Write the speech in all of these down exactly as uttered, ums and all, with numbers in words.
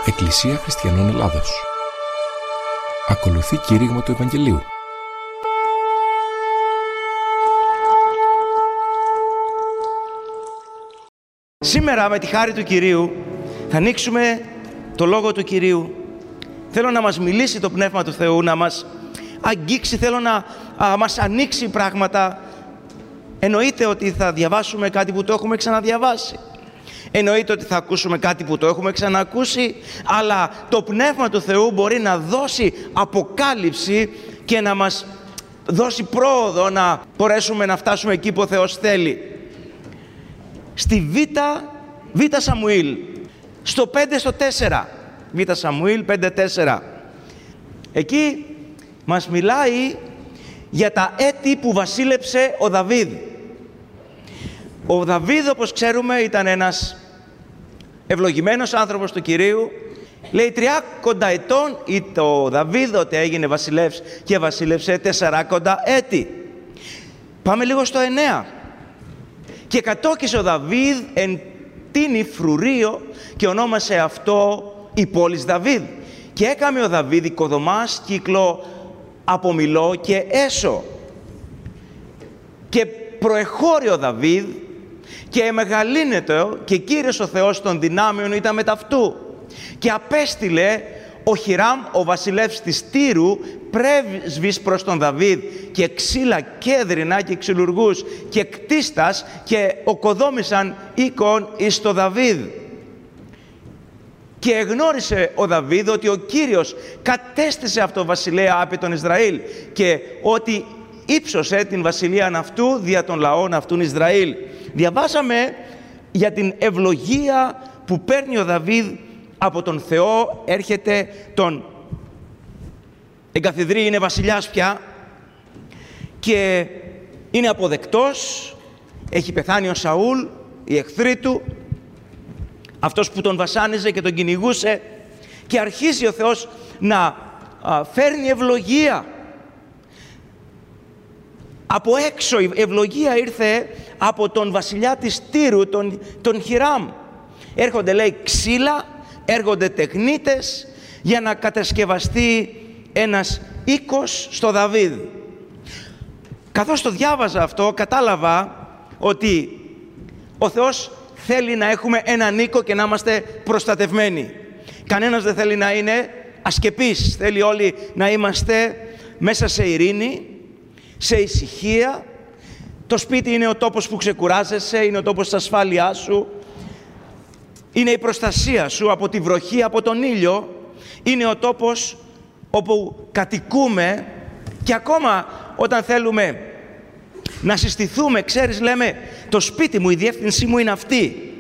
Εκκλησία Χριστιανών Ελλάδος. Ακολουθεί κήρυγμα του Ευαγγελίου. Σήμερα με τη χάρη του Κυρίου θα ανοίξουμε το Λόγο του Κυρίου. Θέλω να μας μιλήσει το Πνεύμα του Θεού, να μας αγγίξει, θέλω να α, μας ανοίξει πράγματα. Εννοείται ότι θα διαβάσουμε κάτι που το έχουμε ξαναδιαβάσει. Εννοείται ότι θα ακούσουμε κάτι που το έχουμε ξανακούσει, αλλά το Πνεύμα του Θεού μπορεί να δώσει αποκάλυψη και να μας δώσει πρόοδο να μπορέσουμε να φτάσουμε εκεί που ο Θεός θέλει. Στη Β, Β Σαμουήλ, στο πέντε στο τέσσερα, Β Σαμουήλ πέντε τέσσερα. Εκεί μας μιλάει για τα έτη που βασίλεψε ο Δαβίδ. Ο Δαβίδ, όπως ξέρουμε, ήταν ένας ευλογημένος άνθρωπος του Κυρίου. Λέει τριάκοντα ετών ήταν ο Δαβίδ ότι έγινε βασιλεύς και βασίλεψε τεσσαράκοντα έτη. Πάμε λίγο στο εννέα. Και κατόκισε ο Δαβίδ εν τίνη φρουρίο και ονόμασε αυτό η πόλης Δαβίδ. Και έκαμε ο Δαβίδ οικοδομάς κύκλο από Μιλώ και Έσο. Και προεχώρη ο Δαβίδ και εμεγαλύνετο και Κύριος ο Θεός των δυνάμεων ήταν μετ' αυτού. Και απέστειλε ο Χιράμ ο βασιλεύς της Τύρου πρέσβης προς τον Δαβίδ και ξύλα κέδρινα και ξυλουργούς και κτίστας και οκοδόμησαν οίκον εις το Δαβίδ. Και εγνώρισε ο Δαβίδ ότι ο Κύριος κατέστησε αυτό βασιλέα απ' τον Ισραήλ και ότι ύψωσε την βασιλείαν αυτού δια των λαών αυτούν Ισραήλ. Διαβάσαμε για την ευλογία που παίρνει ο Δαβίδ από τον Θεό, έρχεται τον εγκαθιδρεί, είναι βασιλιάς πια και είναι αποδεκτός, έχει πεθάνει ο Σαούλ, οι εχθροί του, αυτός που τον βασάνιζε και τον κυνηγούσε, και αρχίζει ο Θεός να α, φέρνει ευλογία. Από έξω η ευλογία ήρθε από τον βασιλιά της Τύρου, τον, τον Χιράμ. Έρχονται, λέει, ξύλα, έρχονται τεχνίτες για να κατασκευαστεί ένας οίκος στο Δαβίδ. Καθώς το διάβαζα αυτό, κατάλαβα ότι ο Θεός θέλει να έχουμε έναν οίκο και να είμαστε προστατευμένοι. Κανένας δεν θέλει να είναι ασκεπής. Θέλει όλοι να είμαστε μέσα σε ειρήνη, σε ησυχία. Το σπίτι είναι ο τόπος που ξεκουράζεσαι, είναι ο τόπος της ασφάλειάς σου, είναι η προστασία σου από τη βροχή, από τον ήλιο, είναι ο τόπος όπου κατοικούμε. Και ακόμα όταν θέλουμε να συστηθούμε, ξέρεις, λέμε το σπίτι μου, η διεύθυνσή μου είναι αυτή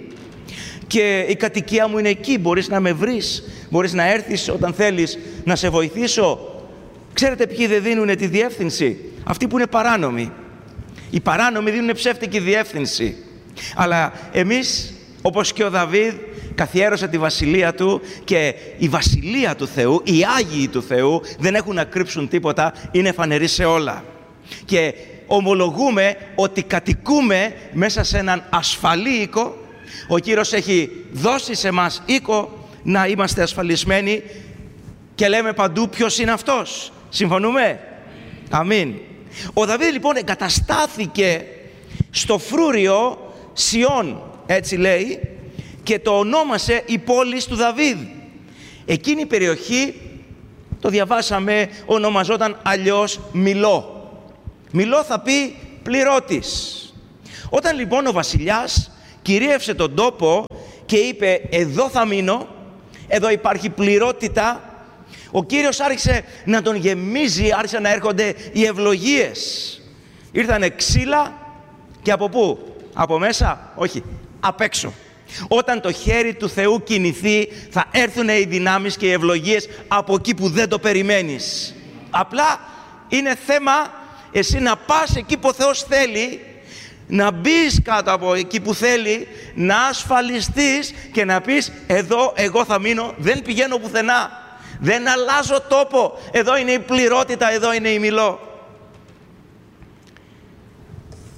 και η κατοικία μου είναι εκεί, μπορείς να με βρεις, μπορείς να έρθεις όταν θέλεις να σε βοηθήσω. Ξέρετε ποιοι δεν δίνουν τη διεύθυνση? Αυτοί που είναι παράνομοι. Οι παράνομοι δίνουν ψεύτικη διεύθυνση. Αλλά εμείς, όπως και ο Δαβίδ, καθιέρωσε τη βασιλεία του και η βασιλεία του Θεού, οι Άγιοι του Θεού δεν έχουν να κρύψουν τίποτα, είναι φανεροί σε όλα. Και ομολογούμε ότι κατοικούμε μέσα σε έναν ασφαλή οίκο. Ο Κύριος έχει δώσει σε μας οίκο να είμαστε ασφαλισμένοι και λέμε παντού ποιος είναι αυτός. Συμφωνούμε? Αμήν. Ο Δαβίδ λοιπόν εγκαταστάθηκε στο φρούριο Σιών, έτσι λέει, και το ονόμασε η πόλη του Δαβίδ. Εκείνη η περιοχή, το διαβάσαμε, ονομαζόταν αλλιώς Μιλώ. Μιλώ θα πει πληρώτης. Όταν λοιπόν ο βασιλιάς κυρίευσε τον τόπο και είπε εδώ θα μείνω, εδώ υπάρχει πληρότητα, ο Κύριος άρχισε να τον γεμίζει, άρχισε να έρχονται οι ευλογίες. Ήρθανε ξύλα και από πού? Από μέσα? Όχι, απ' έξω. Όταν το χέρι του Θεού κινηθεί, θα έρθουν οι δυνάμεις και οι ευλογίες από εκεί που δεν το περιμένεις. Απλά είναι θέμα εσύ να πας εκεί που ο Θεός θέλει, να μπεις κάτω από εκεί που θέλει, να ασφαλιστείς και να πεις εδώ εγώ θα μείνω, δεν πηγαίνω πουθενά, δεν αλλάζω τόπο, εδώ είναι η πληρότητα, εδώ είναι η Μιλώ.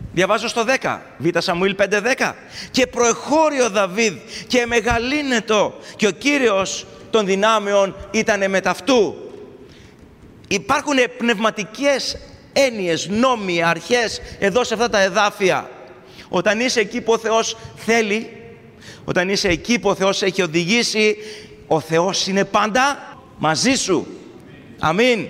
Διαβάζω στο δέκα, Β Σαμουήλ πέντε δέκα. Και προεχώρη ο Δαβίδ και μεγαλύνετο και ο Κύριος των δυνάμεων ήτανε μετ' αυτού. Υπάρχουν πνευματικές έννοιες, νόμοι, αρχές εδώ σε αυτά τα εδάφια. Όταν είσαι εκεί που ο Θεός θέλει, όταν είσαι εκεί που ο Θεός έχει οδηγήσει, ο Θεός είναι πάντα μαζί σου. Αμήν.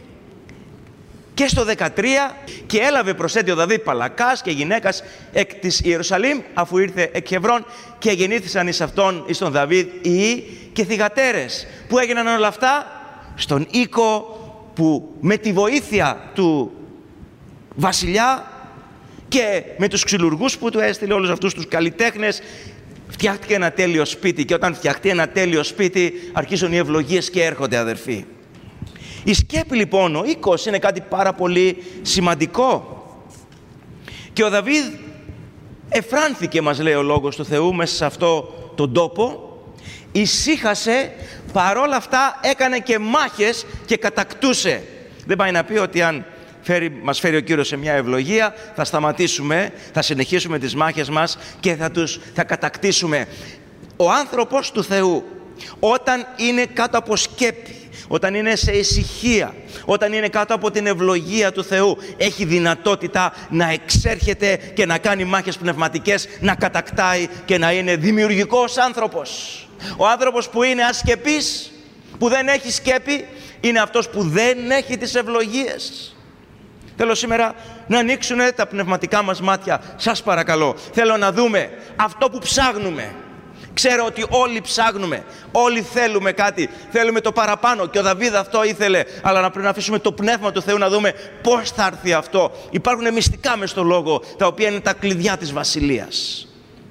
Και στο δεκατρία, και έλαβε προσέτει ο Δαβίδ Παλακάς και γυναίκας εκ της Ιερουσαλήμ, αφού ήρθε εκ Χεβρών, και γεννήθησαν εις αυτόν, εις τον Δαβίδ, ιοί και θυγατέρες. Που έγιναν όλα αυτά στον οίκο που με τη βοήθεια του βασιλιά και με τους ξυλουργούς που του έστειλε, όλους αυτούς τους καλλιτέχνες, φτιάχτηκε ένα τέλειο σπίτι. Και όταν φτιαχτεί ένα τέλειο σπίτι, αρχίζουν οι ευλογίες και έρχονται, αδερφοί. Η σκέπη λοιπόν, ο οίκος, είναι κάτι πάρα πολύ σημαντικό. Και ο Δαβίδ εφράνθηκε, μας λέει ο Λόγος του Θεού, μέσα σε αυτό τον τόπο, ησύχασε, παρόλα αυτά έκανε και μάχες και κατακτούσε. Δεν πάει να πει ότι αν φέρει, μας φέρει ο Κύριος σε μια ευλογία, θα σταματήσουμε, θα συνεχίσουμε τις μάχες μας και θα τους θα κατακτήσουμε. Ο άνθρωπος του Θεού, όταν είναι κάτω από σκέπη, όταν είναι σε ησυχία, όταν είναι κάτω από την ευλογία του Θεού, έχει δυνατότητα να εξέρχεται και να κάνει μάχες πνευματικές, να κατακτάει και να είναι δημιουργικός άνθρωπος. Ο άνθρωπος που είναι ασκεπής, που δεν έχει σκέπη, είναι αυτός που δεν έχει τις ευλογίες. Θέλω σήμερα να ανοίξουν τα πνευματικά μας μάτια. Σας παρακαλώ. Θέλω να δούμε αυτό που ψάχνουμε. Ξέρω ότι όλοι ψάχνουμε, όλοι θέλουμε κάτι, θέλουμε το παραπάνω, και ο Δαβίδ αυτό ήθελε, αλλά να πρέπει να αφήσουμε το Πνεύμα του Θεού να δούμε πώς θα έρθει αυτό. Υπάρχουν μυστικά μες στο Λόγο, τα οποία είναι τα κλειδιά της βασιλείας.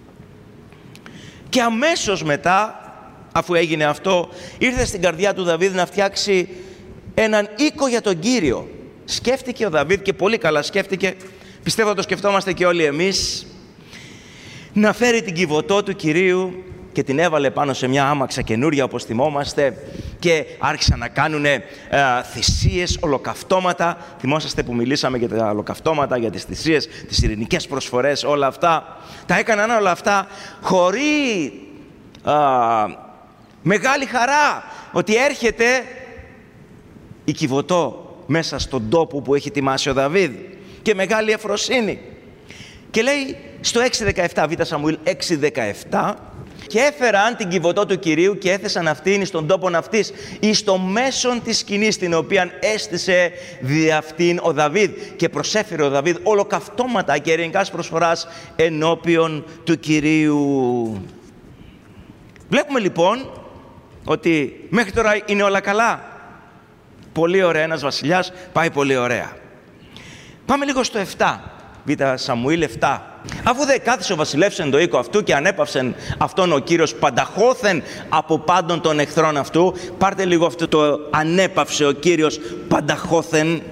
Και αμέσως μετά, αφού έγινε αυτό, ήρθε στην καρδιά του Δαβίδ να φτιάξει έναν οίκο για τον Κύριο. Σκέφτηκε ο Δαβίδ, και πολύ καλά σκέφτηκε, πιστεύω το σκεφτόμαστε και όλοι εμείς, να φέρει την κυβωτό του Κυρίου, και την έβαλε πάνω σε μια άμαξα καινούρια, όπως θυμόμαστε, και άρχισαν να κάνουν ε, θυσίες, ολοκαυτώματα. Θυμόσαστε που μιλήσαμε για τα ολοκαυτώματα, για τις θυσίες, τις ειρηνικές προσφορές, όλα αυτά. Τα έκαναν όλα αυτά χωρίς ε, μεγάλη χαρά ότι έρχεται η κυβωτό μέσα στον τόπο που έχει ετοιμάσει ο Δαβίδ, και μεγάλη εφροσύνη. Και λέει στο έξι δεκαεπτά, Β Σαμουήλ έξι δεκαεπτά, και έφεραν την κυβωτό του Κυρίου και έθεσαν αυτήν στον τόπον αυτής, εις το μέσον της σκηνής, την οποία έστησε δι' αυτήν ο Δαβίδ, και προσέφερε ο Δαβίδ ολοκαυτώματα και ειρηνικάς προσφοράς ενώπιον του Κυρίου. Βλέπουμε λοιπόν ότι μέχρι τώρα είναι όλα καλά. Πολύ ωραία, ένας βασιλιάς πάει πολύ ωραία. Πάμε λίγο στο επτά, Β Σαμουήλ επτά. Αφού δε κάθισε ο βασιλεύς εν το οίκο αυτού και ανέπαυσεν αυτόν ο Κύριος πανταχώθεν από πάντων των εχθρών αυτού. Πάρτε λίγο αυτό το ανέπαυσε ο Κύριος πανταχώθεν.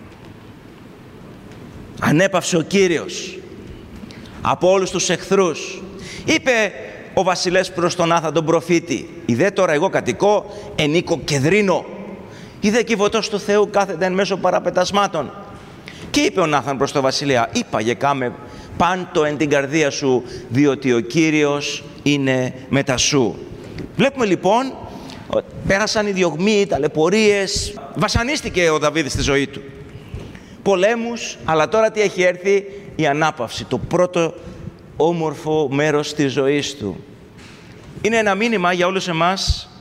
Ανέπαυσε ο Κύριος από όλους τους εχθρούς. Είπε ο βασιλεύς προς τον Άθα τον προφήτη: «Ιδέ τώρα εγώ κατοικώ εν οίκο κεδρίνο. Ιδέ κυβωτός του Θεού κάθεται εν μέσω παραπετασμάτων». Και είπε ο Νάθαν προς τον βασιλέα: «Είπαγε κάμε πάντο εν την καρδία σου, διότι ο Κύριος είναι μετά σου». Βλέπουμε λοιπόν, πέρασαν οι διωγμοί, οι ταλαιπωρίες, βασανίστηκε ο Δαβίδ στη ζωή του. Πολέμους, αλλά τώρα τι έχει έρθει? Η ανάπαυση, το πρώτο όμορφο μέρος της ζωής του. Είναι ένα μήνυμα για όλους εμάς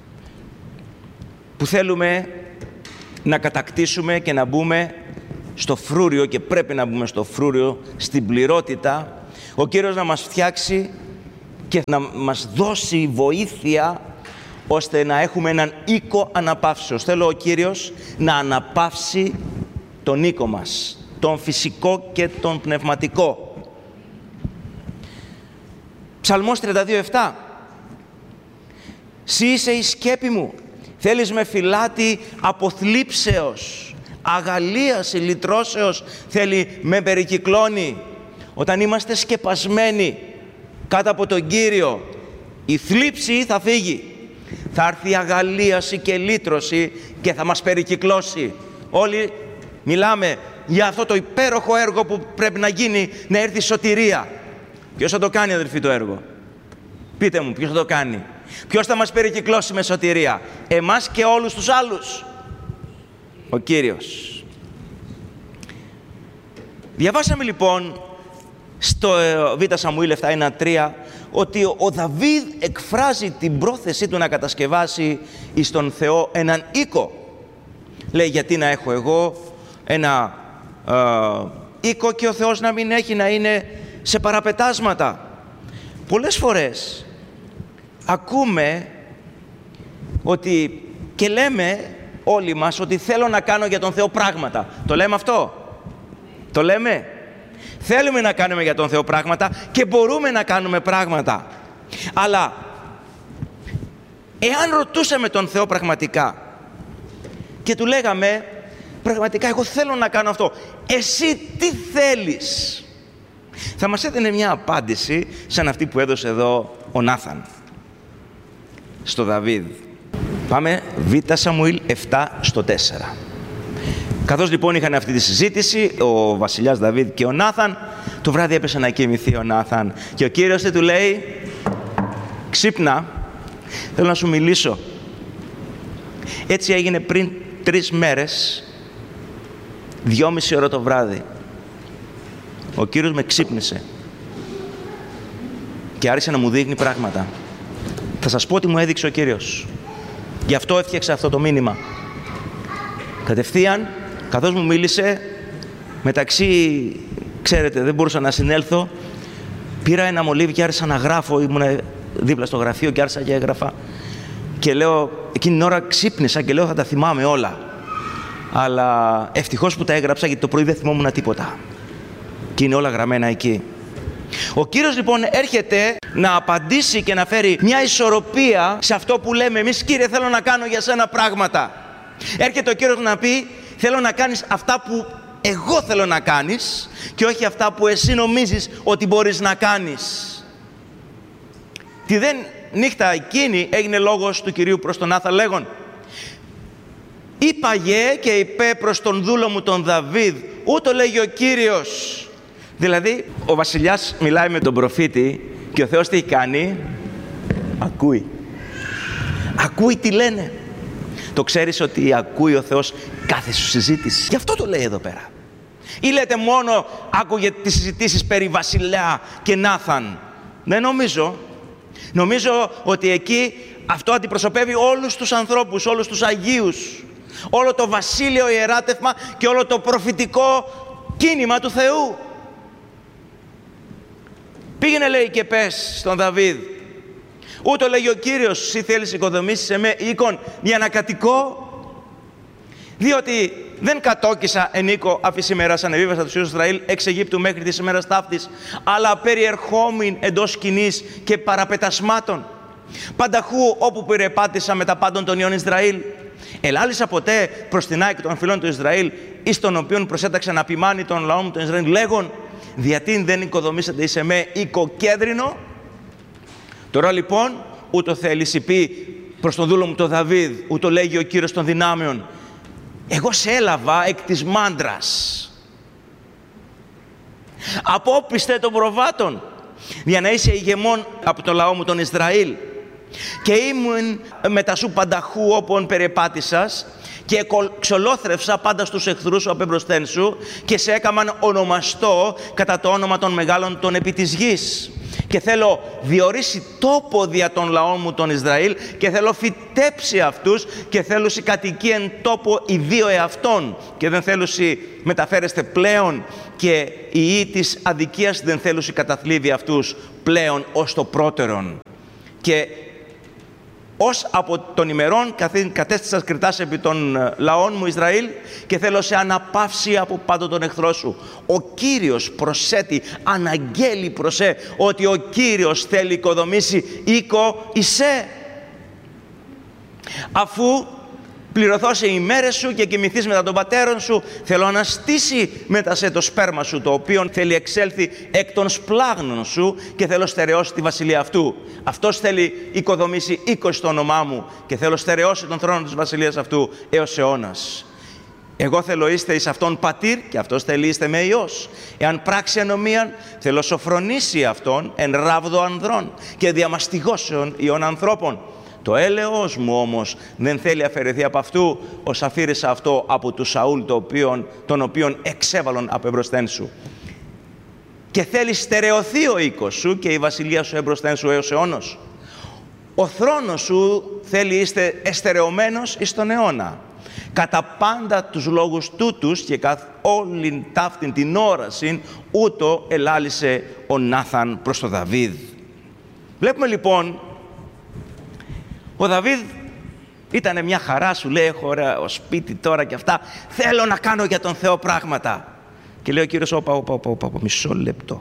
που θέλουμε να κατακτήσουμε και να μπούμε στο φρούριο, και πρέπει να μπούμε στο φρούριο, στην πληρότητα. Ο Κύριος να μας φτιάξει και να μας δώσει βοήθεια ώστε να έχουμε έναν οίκο αναπαύσεως. Θέλω ο Κύριος να αναπαύσει τον οίκο μας, τον φυσικό και τον πνευματικό. Ψαλμός τριάντα δύο επτά. «Συ είσαι η σκέπη μου, θέλεις με φυλάτη από θλίψεως, αγαλίαση, λυτρώσεως, θέλει με περικυκλώνει». Όταν είμαστε σκεπασμένοι κάτω από τον Κύριο, η θλίψη θα φύγει. Θα έρθει αγαλίαση και λύτρωση και θα μας περικυκλώσει. Όλοι μιλάμε για αυτό το υπέροχο έργο που πρέπει να γίνει, να έρθει η σωτηρία. Ποιος θα το κάνει, αδελφοί, το έργο? Πείτε μου, ποιος θα το κάνει? Ποιος θα μας περικυκλώσει με σωτηρία? Εμάς και όλους τους άλλους? Ο Κύριος. Διαβάσαμε λοιπόν στο Β Σαμουήλ επτά ένα τρία ότι ο Δαβίδ εκφράζει την πρόθεσή του να κατασκευάσει εις τον Θεό έναν οίκο. Λέει, γιατί να έχω εγώ ένα ε, οίκο και ο Θεός να μην έχει, να είναι σε παραπετάσματα? Πολλές φορές ακούμε ότι και λέμε όλοι μας ότι θέλω να κάνω για τον Θεό πράγματα. Το λέμε αυτό? Το λέμε? Θέλουμε να κάνουμε για τον Θεό πράγματα και μπορούμε να κάνουμε πράγματα. Αλλά εάν ρωτούσαμε τον Θεό πραγματικά και του λέγαμε πραγματικά εγώ θέλω να κάνω αυτό, εσύ τι θέλεις? Θα μας έδινε μια απάντηση σαν αυτή που έδωσε εδώ ο Νάθαν στο Δαβίδ. Πάμε Β Σαμουήλ επτά στο τέσσερα. Καθώς λοιπόν είχαν αυτή τη συζήτηση ο βασιλιάς Δαβίδ και ο Νάθαν, το βράδυ έπεσε να κοιμηθεί ο Νάθαν και ο Κύριος του λέει, ξύπνα, θέλω να σου μιλήσω. Έτσι έγινε πριν τρεις μέρες, δυόμιση ώρα το βράδυ. Ο Κύριος με ξύπνησε και άρχισε να μου δείχνει πράγματα. Θα σας πω τι μου έδειξε ο Κύριος. Γι' αυτό έφτιαξα αυτό το μήνυμα. Κατευθείαν, καθώς μου μίλησε, μεταξύ, ξέρετε, δεν μπορούσα να συνέλθω, πήρα ένα μολύβι και άρχισα να γράφω, ήμουν δίπλα στο γραφείο και άρχισα και έγραφα. Και λέω, εκείνη την ώρα ξύπνησα και λέω θα τα θυμάμαι όλα. Αλλά ευτυχώς που τα έγραψα, γιατί το πρωί δεν θυμόμουν τίποτα. Και είναι όλα γραμμένα εκεί. Ο Κύριος λοιπόν έρχεται να απαντήσει και να φέρει μια ισορροπία σε αυτό που λέμε εμείς, Κύριε, θέλω να κάνω για σένα πράγματα. Έρχεται ο Κύριος να πει, θέλω να κάνεις αυτά που εγώ θέλω να κάνεις και όχι αυτά που εσύ νομίζεις ότι μπορείς να κάνεις. Τη δεν νύχτα εκείνη έγινε λόγος του Κυρίου προς τον Νάθαν λέγον, είπαγε και είπε προς τον δούλο μου τον Δαβίδ, ούτω λέγει ο Κύριος. Δηλαδή, ο βασιλιάς μιλάει με τον προφήτη και ο Θεός τι κάνει? Ακούει. Ακούει τι λένε. Το ξέρεις ότι ακούει ο Θεός κάθε σου συζήτηση? Γι' αυτό το λέει εδώ πέρα. Ή λέτε μόνο άκουγε τις συζητήσεις περί βασιλιά και Νάθαν? Δεν νομίζω. Νομίζω ότι εκεί αυτό αντιπροσωπεύει όλους τους ανθρώπους, όλους τους Αγίους, όλο το βασίλειο ιεράτευμα και όλο το προφητικό κίνημα του Θεού. Πήγαινε, λέει, και πες στον Δαβίδ, ούτω λέγει ο Κύριος, εσύ θέλεις οικοδομήσεις σε με οίκον για να κατοικώ? Διότι δεν κατόκισα εν οίκο αφ' ημέρας ανεβίβασα τους Υιούς Ισραήλ εξ Αιγύπτου μέχρι της ημέρας ταύτης, αλλά περιερχόμην εντός σκηνής και παραπετασμάτων. Πανταχού όπου περιεπάτησα με τα πάντων των Υιών Ισραήλ. Ελάλησα ποτέ προς την Άκη των φυλών του Ισραήλ, εις τον οποίον προσέταξα να ποιμάνει τον λαό μου τον Ισραήλ, λέγον, διατί δεν οικοδομήσατε εις εμέ οίκο κέδρινο? Τώρα λοιπόν, ούτω θέλεις πει προς τον δούλο μου τον Δαβίδ, ούτω λέγει ο Κύριος των δυνάμεων, εγώ σε έλαβα εκ της μάντρας, απόπιστε των προβάτων, για να είσαι ηγεμόν από το λαό μου τον Ισραήλ. Και ήμουν μετά σου πανταχού όπον περιεπάτησας και εξολόθρευσα πάντα στους εχθρούς σου απεμπροσθέν σου και σε έκαμαν ονομαστό κατά το όνομα των μεγάλων των επί της γης. Και θέλω διορίσει τόπο δια των λαών μου τον Ισραήλ και θέλω φυτέψει αυτούς και θέλουσι κατοικεί εν τόπο ιδίω εαυτών και δεν θέλουσι μεταφέρεστε πλέον και η ή της αδικίας δεν θέλουσι καταθλίβει αυτούς πλέον ως το πρώτερον. Και ως από των ημερών κατέστησας κριτάς επί των λαών μου Ισραήλ και θέλω σε αναπαύσει από πάντων τον εχθρό σου. Ο Κύριος προσέτει, αναγγέλει προσέ ότι ο Κύριος θέλει οικοδομήσει οίκο εισέ. Αφού πληρωθώς οι ημέρες σου και κοιμηθείς μετά των πατέρων σου, θέλω να αναστήσει μετά σε το σπέρμα σου, το οποίο θέλει εξέλθει εκ των σπλάγνων σου και θέλω στερεώσει τη βασιλεία αυτού. Αυτός θέλει οικοδομήσει οίκο στο όνομά μου και θέλω στερεώσει τον θρόνο της βασιλείας αυτού έως αιώνας. Εγώ θέλω είστε εις αυτόν πατήρ και αυτός θέλει είστε με Υιός. Εάν πράξει ανομίαν, θέλω σοφρονήσει αυτόν εν ράβδο ανδρών και διαμαστιγώσεων ιών ανθρώπων. Το έλεος μου όμως δεν θέλει αφαιρεθεί από αυτού, ως αφήρησα αυτό από του Σαούλ, το οποίον, τον οποίον εξέβαλον από εμπροσθέν σου. Και θέλει στερεωθεί ο οίκος σου και η βασιλεία σου εμπροσθέν σου έως αιώνος. Ο θρόνος σου θέλει είστε εστερεωμένος εις τον αιώνα. Κατά πάντα τους λόγους τούτους και καθ' όλην ταύτην την όρασιν, ούτω ελάλησε ο Νάθαν προς τον Δαβίδ. Βλέπουμε λοιπόν, ο Δαβίδ ήταν μια χαρά, σου λέει, έχω ωραίο σπίτι τώρα και αυτά, θέλω να κάνω για τον Θεό πράγματα. Και λέει ο Κύριος, όπα, όπα, όπα, όπα, όπα, μισό λεπτό.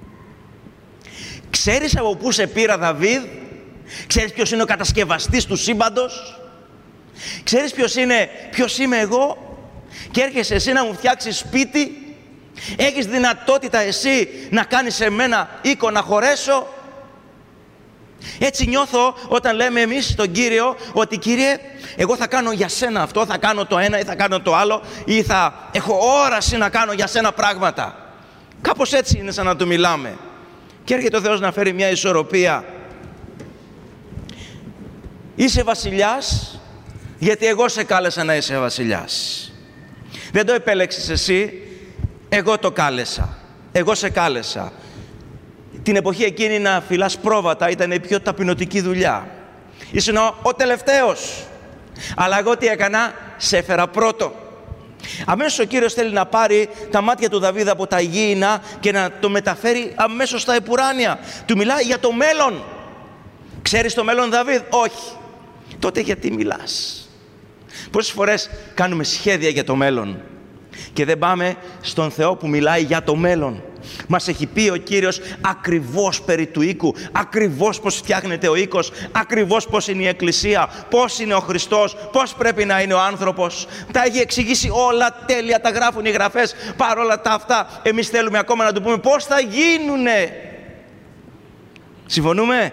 Ξέρεις από πού σε πήρα, Δαβίδ? Ξέρεις ποιος είναι ο κατασκευαστής του σύμπαντος? Ξέρεις ποιος είναι, ποιος είμαι εγώ? Και έρχεσαι εσύ να μου φτιάξεις σπίτι? Έχεις δυνατότητα εσύ να κάνεις σε μένα οίκο να χωρέσω? Έτσι νιώθω όταν λέμε εμείς στον Κύριο ότι Κύριε, εγώ θα κάνω για σένα αυτό, θα κάνω το ένα ή θα κάνω το άλλο ή θα έχω όραση να κάνω για σένα πράγματα. Κάπως έτσι είναι σαν να του μιλάμε. Και έρχεται ο Θεός να φέρει μια ισορροπία. Είσαι βασιλιάς γιατί εγώ σε κάλεσα να είσαι βασιλιάς. Δεν το επέλεξες εσύ, εγώ το κάλεσα. Εγώ σε κάλεσα. Την εποχή εκείνη να φυλάς πρόβατα ήταν η πιο ταπεινωτική δουλειά. Ήσουν ο, ο τελευταίος. Αλλά εγώ τι έκανα? Σε έφερα πρώτο. Αμέσως ο Κύριος θέλει να πάρει τα μάτια του Δαβίδ από τα γήινα και να το μεταφέρει αμέσως στα επουράνια. Του μιλάει για το μέλλον. Ξέρεις το μέλλον, Δαβίδ? Όχι. Τότε γιατί μιλάς? Πόσες φορές κάνουμε σχέδια για το μέλλον και δεν πάμε στον Θεό που μιλάει για το μέλλον? Μας έχει πει ο Κύριος ακριβώς περί του οίκου, ακριβώς πώς φτιάχνεται ο οίκος, ακριβώς πώς είναι η Εκκλησία, πώς είναι ο Χριστός, πώς πρέπει να είναι ο άνθρωπος. Τα έχει εξηγήσει όλα τέλεια, τα γράφουν οι γραφές. Παρόλα τα αυτά, εμείς θέλουμε ακόμα να του πούμε πώς θα γίνουνε. Συμφωνούμε?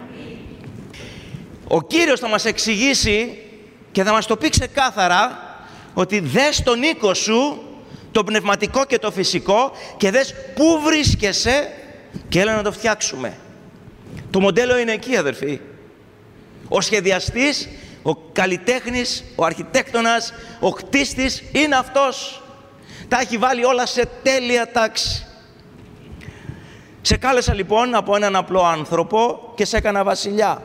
Ο Κύριος θα μας εξηγήσει και θα μας το πει ξεκάθαρα ότι δες τον οίκο σου, το πνευματικό και το φυσικό, και δες πού βρίσκεσαι και έλα να το φτιάξουμε. Το μοντέλο είναι εκεί, αδερφοί. Ο σχεδιαστής, ο καλλιτέχνης, ο αρχιτέκτονας, ο χτίστης είναι αυτός. Τα έχει βάλει όλα σε τέλεια τάξη. Σε κάλεσα λοιπόν από έναν απλό άνθρωπο και σε έκανα βασιλιά.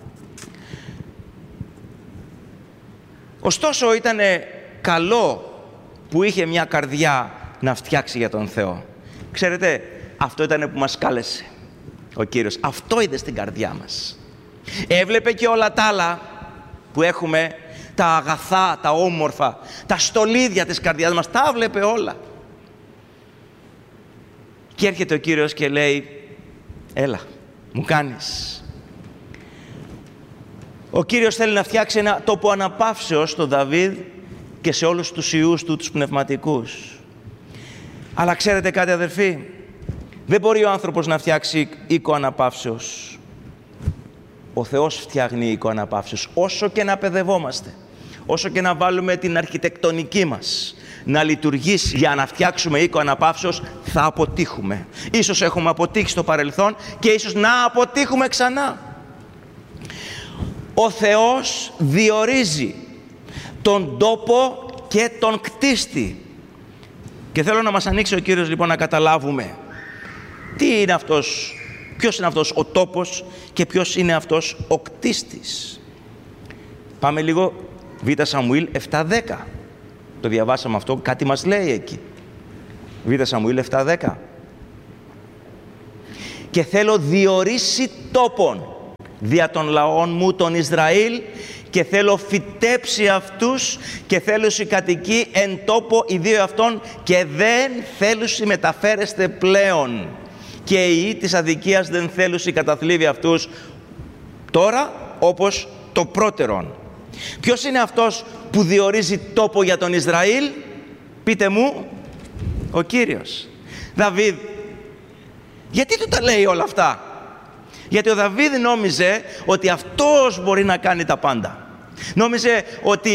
Ωστόσο ήταν καλό που είχε μια καρδιά να φτιάξει για τον Θεό. Ξέρετε, αυτό ήταν που μας κάλεσε ο Κύριος. Αυτό είδε στην καρδιά μας. Έβλεπε και όλα τα άλλα που έχουμε, τα αγαθά, τα όμορφα, τα στολίδια της καρδιάς μας, τα έβλεπε όλα. Και έρχεται ο Κύριος και λέει, έλα, μου κάνεις. Ο Κύριος θέλει να φτιάξει ένα τόπο αναπαύσεως στον Δαβίδ και σε όλους τους ιούς του, τους πνευματικούς. Αλλά ξέρετε κάτι, αδερφοί, δεν μπορεί ο άνθρωπος να φτιάξει οίκο αναπαύσεως. Ο Θεός φτιάχνει οίκο αναπαύσεως. Όσο και να παιδευόμαστε, όσο και να βάλουμε την αρχιτεκτονική μας να λειτουργήσει για να φτιάξουμε οίκο αναπαύσεως, θα αποτύχουμε. Ίσως έχουμε αποτύχει στο παρελθόν και ίσως να αποτύχουμε ξανά. Ο Θεός διορίζει τον τόπο και τον κτίστη. Και θέλω να μας ανοίξει ο Κύριος λοιπόν να καταλάβουμε τι είναι αυτός, ποιος είναι αυτός ο τόπος και ποιος είναι αυτός ο κτίστης. Πάμε λίγο Β' Σαμουήλ επτά δέκα. Το διαβάσαμε αυτό, κάτι μας λέει εκεί. Β' Σαμουήλ επτά δέκα. Και θέλω διορίσει τόπον δια των λαών μου τον Ισραήλ και θέλω φυτέψει αυτούς και θέλουσι κατοικεί εν τόπο οι δύο αυτών και δεν θέλουσι μεταφέρεστε πλέον και οι ιοί της αδικίας δεν θέλουσι καταθλίβει αυτούς τώρα όπως το πρώτερον. Ποιος είναι αυτός που διορίζει τόπο για τον Ισραήλ? Πείτε μου. Ο Κύριος. Δαβίδ. Γιατί του τα λέει όλα αυτά? Γιατί ο Δαβίδ νόμιζε ότι αυτός μπορεί να κάνει τα πάντα. Νόμιζε ότι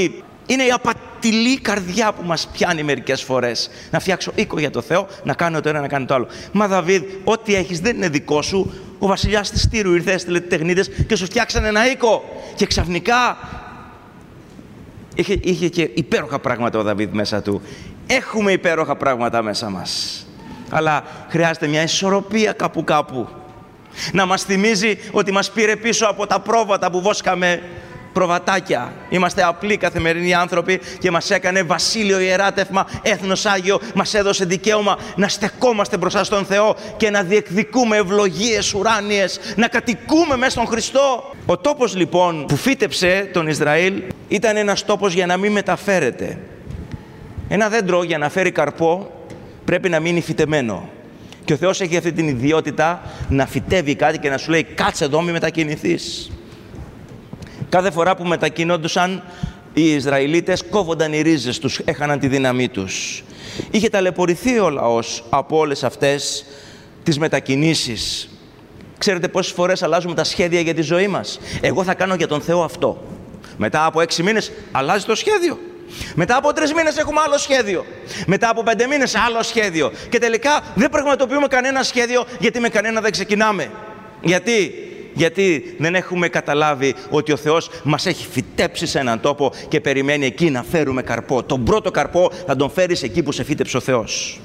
Είναι η απατηλή καρδιά που μας πιάνει μερικές φορές. Να φτιάξω οίκο για το Θεό, να κάνω το ένα, να κάνω το άλλο. Μα Δαβίδ, ό,τι έχεις δεν είναι δικό σου. Ο βασιλιάς της Τύρου ήρθε, έστειλε τεχνίτες και σου φτιάξανε ένα οίκο. Και ξαφνικά είχε, είχε και υπέροχα πράγματα ο Δαβίδ μέσα του. Έχουμε υπέροχα πράγματα μέσα μας. Αλλά χρειάζεται μια ισορροπία κάπου κάπου. Να μας θυμίζει ότι μας πήρε πίσω από τα πρόβατα που βόσκαμε προβατάκια. Είμαστε απλοί καθημερινοί άνθρωποι και μας έκανε βασίλειο ιεράτευμα, έθνος Άγιο, μας έδωσε δικαίωμα να στεκόμαστε μπροστά στον Θεό και να διεκδικούμε ευλογίες ουράνιες, να κατοικούμε μέσα στον Χριστό. Ο τόπος λοιπόν που φύτεψε τον Ισραήλ ήταν ένας τόπος για να μην μεταφέρεται. Ένα δέντρο για να φέρει καρπό πρέπει να μείνει φυτεμένο. Και ο Θεός έχει αυτή την ιδιότητα να φυτεύει κάτι και να σου λέει κάτσε εδώ, μη μετακινηθείς. Κάθε φορά που μετακινόντουσαν οι Ισραηλίτες κόβονταν οι ρίζες τους, έχαναν τη δύναμή τους. Είχε ταλαιπωρηθεί ο λαός από όλες αυτές τις μετακινήσεις. Ξέρετε πόσες φορές αλλάζουμε τα σχέδια για τη ζωή μας? Εγώ θα κάνω για τον Θεό αυτό. Μετά από έξι μήνες αλλάζει το σχέδιο. Μετά από τρεις μήνες έχουμε άλλο σχέδιο. Μετά από πέντε μήνες άλλο σχέδιο. Και τελικά δεν πραγματοποιούμε κανένα σχέδιο, γιατί με κανένα δεν ξεκινάμε. Γιατί? Γιατί δεν έχουμε καταλάβει ότι ο Θεός μας έχει φυτέψει σε έναν τόπο και περιμένει εκεί να φέρουμε καρπό. Τον πρώτο καρπό θα τον φέρεις εκεί που σε φύτεψε ο Θεός.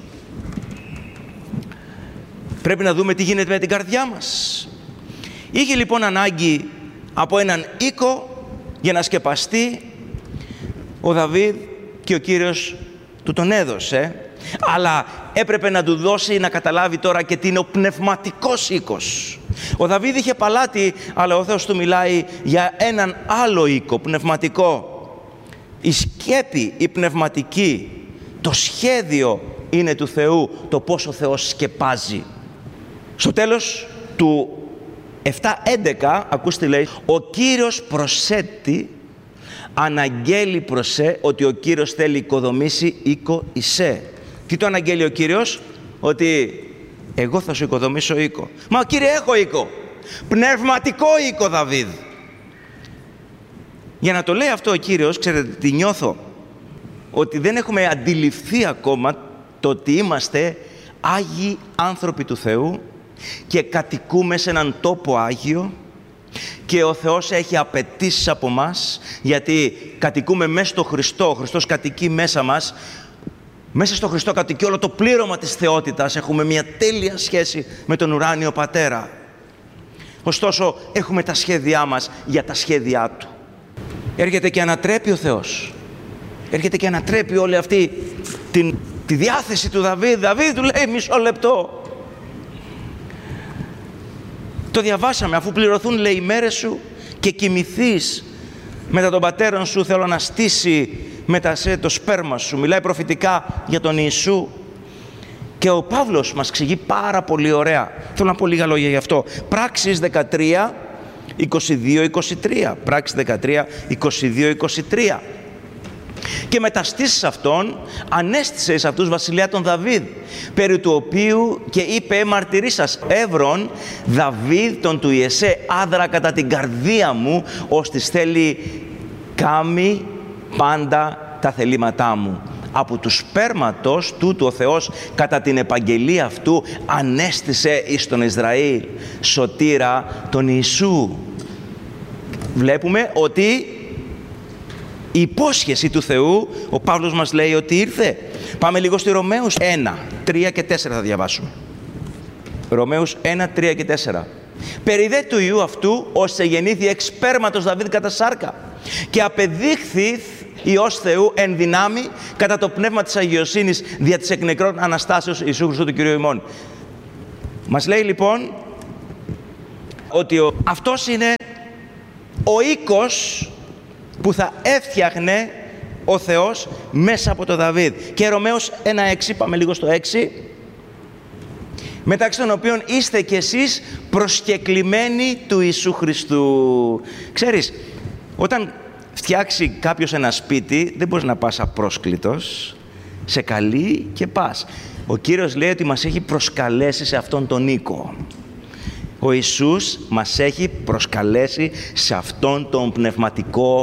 Πρέπει να δούμε τι γίνεται με την καρδιά μας. Είχε λοιπόν ανάγκη από έναν οίκο για να σκεπαστεί ο Δαβίδ και ο Κύριος του τον έδωσε, αλλά έπρεπε να του δώσει να καταλάβει τώρα και τι είναι ο πνευματικός οίκος. Ο Δαβίδ είχε παλάτι, αλλά ο Θεός του μιλάει για έναν άλλο οίκο, πνευματικό. Η σκέπη, η πνευματική, το σχέδιο είναι του Θεού, το πώς ο Θεός σκεπάζει. Στο τέλος του επτά έντεκα, ακούστε λέει, ο Κύριος προσέτει, αναγγέλει προσέ ότι ο Κύριος θέλει οικοδομήσει οίκο εισέ. Τι το αναγγέλει ο Κύριος? Ότι εγώ θα σου οικοδομήσω οίκο. Μα Κύριε, έχω οίκο. Πνευματικό οίκο, Δαβίδ. Για να το λέει αυτό ο Κύριος, ξέρετε τι νιώθω? Ότι δεν έχουμε αντιληφθεί ακόμα το ότι είμαστε άγιοι άνθρωποι του Θεού και κατοικούμε σε έναν τόπο άγιο και ο Θεός έχει απαιτήσεις από μας, γιατί κατοικούμε μέσα στο Χριστό, ο Χριστός κατοικεί μέσα μας. Μέσα στο Χριστό κατοικεί όλο το πλήρωμα της θεότητας, έχουμε μια τέλεια σχέση με τον ουράνιο Πατέρα. Ωστόσο, έχουμε τα σχέδιά μας για τα σχέδιά Του. Έρχεται και ανατρέπει ο Θεός. Έρχεται και ανατρέπει όλη αυτή την, τη διάθεση του Δαβίδ. Δαβίδ, του λέει, μισό λεπτό. Το διαβάσαμε, αφού πληρωθούν, λέει, οι μέρες σου και κοιμηθείς μετά τον πατέρων σου, θέλω να στήσει μετά σε το σπέρμα σου. Μιλάει προφητικά για τον Ιησού. Και ο Παύλος μας εξηγεί πάρα πολύ ωραία. Θέλω να πω λίγα λόγια γι' αυτό. Πράξεις δεκατρία, είκοσι δύο είκοσι τρία. Πράξεις δεκατρία, είκοσι δύο είκοσι τρία. Και μεταστήσεις αυτών ανέστησε εις αυτούς βασιλιά τον Δαβίδ, περί του οποίου και είπε μαρτυρήσας εύρων Δαβίδ τον του Ιεσέ άδρα κατά την καρδία μου, ώστις θέλει κάμει πάντα τα θελήματά μου. Από του σπέρματος τούτου ο Θεός κατά την επαγγελία αυτού ανέστησε εις τον Ισραήλ σωτήρα τον Ιησού. Βλέπουμε ότι η υπόσχεση του Θεού, ο Παύλος μας λέει ότι ήρθε. Πάμε λίγο στη Ρωμαίους ένα, τρία και τέσσερα θα διαβάσουμε. Ρωμαίους ένα, τρία και τέσσερα. Περί δε του Ιού αυτού, ώστε γεννήθη εξ σπέρματος Δαβίδ κατά σάρκα και απεδείχθη Υιός Θεού εν δυνάμει κατά το πνεύμα της αγιοσύνης δια της εκ νεκρών Αναστάσεως Ιησού Χριστού του Κυρίου ημών. Μας λέει λοιπόν ότι ο, αυτός είναι ο οίκος που θα έφτιαχνε ο Θεός μέσα από το Δαβίδ. Και Ρωμαίους ένα έξι, πάμε λίγο στο έξι. Μεταξύ των οποίων είστε κι εσείς προσκεκλημένοι του Ιησού Χριστού. Ξέρεις, όταν φτιάξει κάποιος ένα σπίτι, δεν μπορείς να πας απρόσκλητος. Σε καλεί και πας. Ο Κύριος λέει ότι μας έχει προσκαλέσει σε αυτόν τον οίκο. Ο Ιησούς μας έχει προσκαλέσει σε αυτόν τον πνευματικό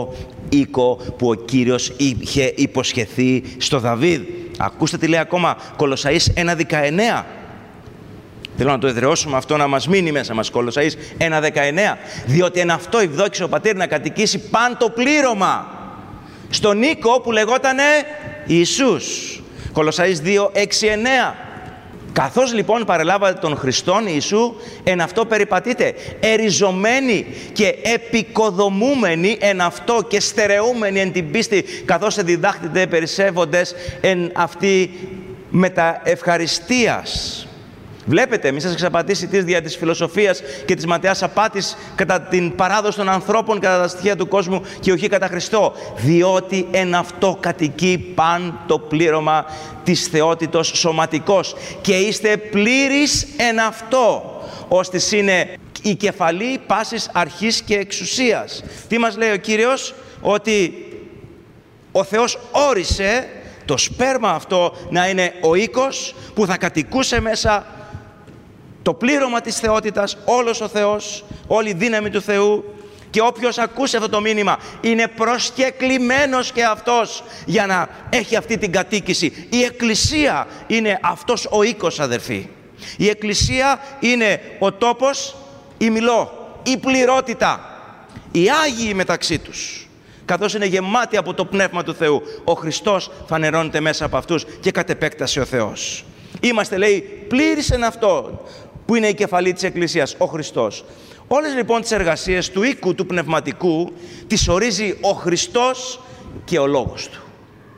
οίκο που ο Κύριος είχε υποσχεθεί στο Δαβίδ. Ακούστε τι λέει ακόμα Κολοσσαείς ένα δεκαεννέα. Θέλω να το εδραιώσουμε αυτό, να μας μείνει μέσα μας. Κολοσσαείς ένα δεκαεννέα. Διότι εν αυτό ευδόξησε ο πατήρ να κατοικήσει παν το πλήρωμα στον οίκο που λεγότανε Ιησούς. Κολοσσαείς δύο έξι εννέα. Καθώς λοιπόν παρελάβατε τον Χριστόν Ιησού, εν αυτό περιπατείτε, εριζωμένοι και επικοδομούμενοι εν αυτό και στερεούμενοι εν την πίστη, καθώς διδάχτητε περισσεύοντες εν αυτή μετα ευχαριστίας. Βλέπετε, μη σας εξαπατήσει τις δια της φιλοσοφίας και της ματαιάς απάτης κατά την παράδοση των ανθρώπων, κατά τα στοιχεία του κόσμου και όχι κατά Χριστό. Διότι εν αυτό κατοικεί παν το πλήρωμα της θεότητος σωματικός και είστε πλήρεις εν αυτό, ώστις είναι η κεφαλή πάσης αρχής και εξουσίας. Τι μας λέει ο Κύριος? Ότι ο Θεός όρισε το σπέρμα αυτό να είναι ο οίκος που θα κατοικούσε μέσα το πλήρωμα της θεότητας, όλος ο Θεός, όλη η δύναμη του Θεού, και όποιος ακούσει αυτό το μήνυμα είναι προσκεκλημένος και αυτός για να έχει αυτή την κατοίκηση. Η Εκκλησία είναι αυτός ο οίκος, αδερφοί. Η Εκκλησία είναι ο τόπος, η μιλώ, η πληρότητα, οι Άγιοι μεταξύ τους. Καθώς είναι γεμάτοι από το Πνεύμα του Θεού, ο Χριστός φανερώνεται μέσα από αυτούς και κατ' επέκταση ο Θεός. Είμαστε, λέει, πλήρης εν αυτό που είναι η κεφαλή της Εκκλησίας, ο Χριστός. Όλες λοιπόν τις εργασίες του οίκου του πνευματικού τις ορίζει ο Χριστός και ο Λόγος Του.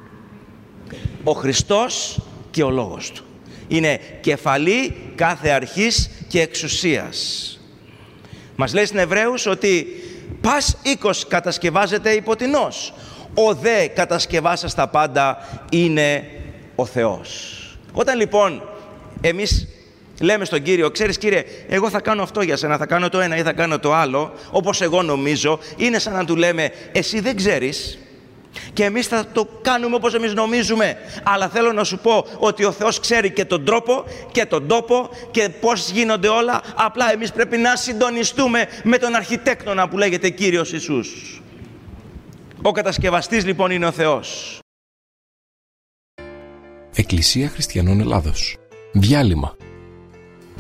Ο Χριστός και ο Λόγος Του. Είναι κεφαλή κάθε αρχής και εξουσίας. Μας λέει στην Εβραίους ότι πας οίκος κατασκευάζεται υποτινός. Ο δε κατασκευάσας τα πάντα είναι ο Θεός. Όταν λοιπόν εμείς λέμε στον Κύριο, ξέρεις Κύριε, εγώ θα κάνω αυτό για σένα, θα κάνω το ένα ή θα κάνω το άλλο, όπως εγώ νομίζω, είναι σαν να του λέμε, εσύ δεν ξέρεις και εμείς θα το κάνουμε όπως εμείς νομίζουμε. Αλλά θέλω να σου πω ότι ο Θεός ξέρει και τον τρόπο και τον τόπο και πώς γίνονται όλα. Απλά εμείς πρέπει να συντονιστούμε με τον αρχιτέκτονα που λέγεται Κύριος Ιησούς. Ο κατασκευαστής λοιπόν είναι ο Θεός. Εκκλησία Χριστιανών Ελλάδος. Διάλειμμα.